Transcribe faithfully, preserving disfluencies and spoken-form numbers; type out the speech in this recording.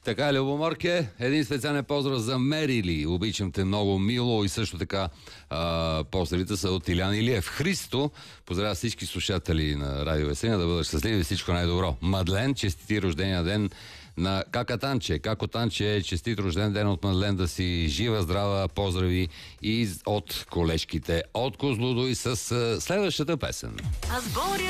Така, Любоморке, един специален поздрав за Мерили. Обичам те много, мило, и също така а, поздравите са от Илян Илиев. Христо, поздравя всички слушатели на Радио Веселина, да бъдат щастливи, всичко най-добро. Мадлен, честити рождения ден на Кака Танче. Како Танче, честит рожден ден от Мадлен, да си жива, здрава, поздрави и от колежките от Козлодуй с следващата песен. Аз боря